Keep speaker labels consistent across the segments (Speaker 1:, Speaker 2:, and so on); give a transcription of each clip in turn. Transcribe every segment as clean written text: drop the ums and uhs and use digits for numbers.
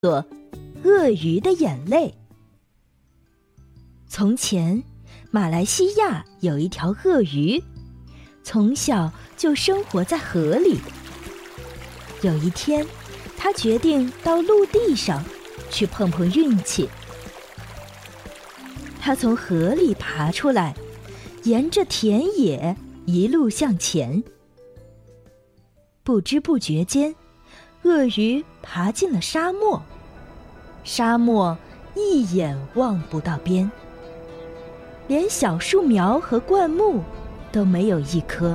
Speaker 1: 作鳄鱼的眼泪。从前，马来西亚有一条鳄鱼，从小就生活在河里。有一天，他决定到陆地上去碰碰运气。他从河里爬出来，沿着田野一路向前。不知不觉间，鳄鱼爬进了沙漠，沙漠一眼望不到边，连小树苗和灌木都没有一棵。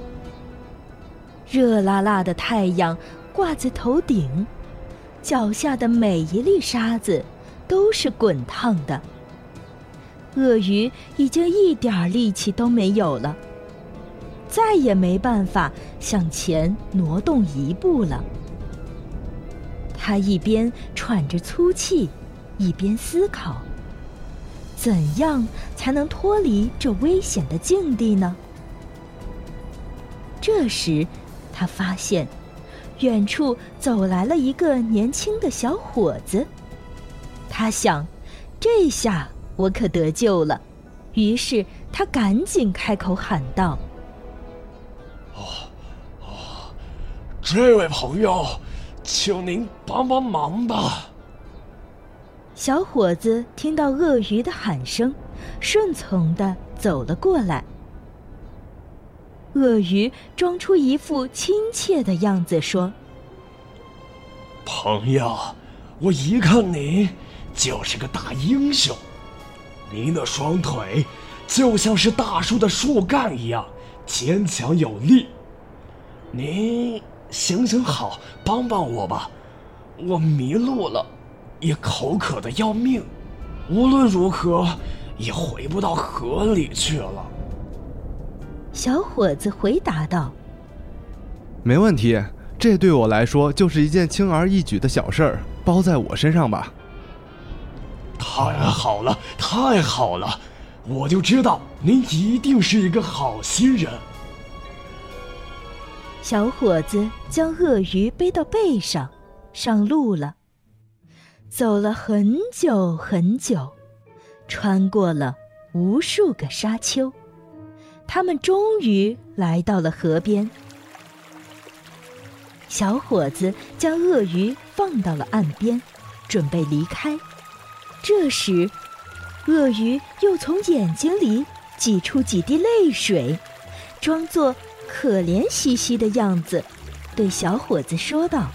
Speaker 1: 热辣辣的太阳挂在头顶，脚下的每一粒沙子都是滚烫的。鳄鱼已经一点力气都没有了，再也没办法向前挪动一步了。他一边喘着粗气，一边思考，怎样才能脱离这危险的境地呢？这时，他发现远处走来了一个年轻的小伙子。他想，这下我可得救了。于是他赶紧开口喊道：
Speaker 2: 这位朋友，请您帮帮忙吧。
Speaker 1: 小伙子听到鳄鱼的喊声，顺从地走了过来。鳄鱼装出一副亲切的样子说：
Speaker 2: 朋友，我一看您就是个大英雄，您的双腿就像是大树的树干一样坚强有力。您行好，帮帮我吧，我迷路了，也口渴的要命，无论如何也回不到河里去了。
Speaker 1: 小伙子回答道：
Speaker 3: 没问题，这对我来说就是一件轻而易举的小事儿，包在我身上吧。
Speaker 2: 太好了，太好了，我就知道您一定是一个好心人。
Speaker 1: 小伙子将鳄鱼背到背上，上路了。走了很久很久，穿过了无数个沙丘，他们终于来到了河边。小伙子将鳄鱼放到了岸边，准备离开。这时，鳄鱼又从眼睛里挤出几滴泪水，装作可怜兮兮的样子，对小伙子说道：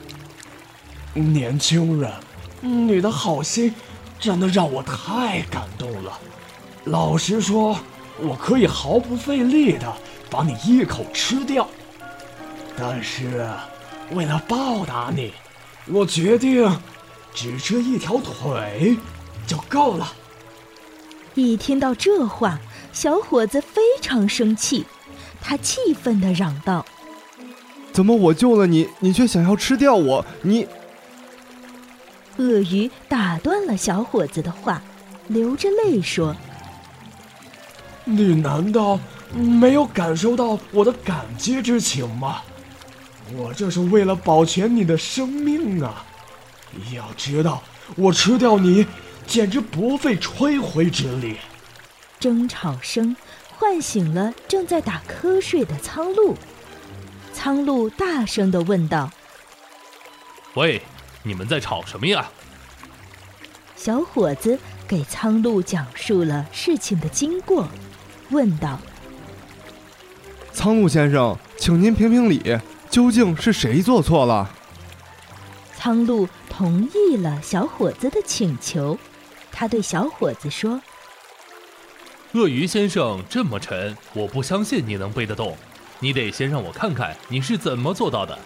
Speaker 2: 年轻人，你的好心真的让我太感动了。老实说，我可以毫不费力地把你一口吃掉，但是为了报答你，我决定只吃一条腿就够了。
Speaker 1: 一听到这话，小伙子非常生气，他气愤地嚷道：
Speaker 3: 怎么我救了你，你却想要吃掉我？你……
Speaker 1: 鳄鱼打断了小伙子的话，流着泪说：
Speaker 2: 你难道没有感受到我的感激之情吗？我这是为了保全你的生命啊！要知道，我吃掉你简直不费吹灰之力。
Speaker 1: 争吵声唤醒了正在打瞌睡的苍鹭。苍鹭大声地问道：
Speaker 4: 喂，你们在吵什么呀？
Speaker 1: 小伙子给苍鹭讲述了事情的经过，问道：
Speaker 3: 苍鹭先生，请您评评理，究竟是谁做错了？
Speaker 1: 苍鹭同意了小伙子的请求，他对小伙子说：
Speaker 4: 鳄鱼先生这么沉，我不相信你能背得动，你得先让我看看你是怎么做到的。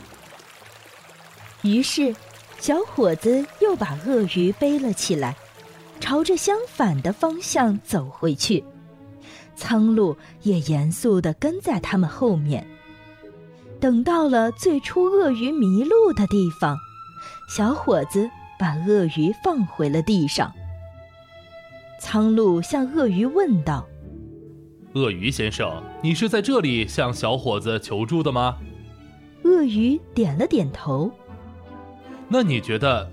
Speaker 1: 于是小伙子又把鳄鱼背了起来，朝着相反的方向走回去。苍鹭也严肃地跟在他们后面。等到了最初鳄鱼迷路的地方，小伙子把鳄鱼放回了地上。苍鹭向鳄鱼问道：
Speaker 4: 鳄鱼先生，你是在这里向小伙子求助的吗？
Speaker 1: 鳄鱼点了点头。
Speaker 4: 那你觉得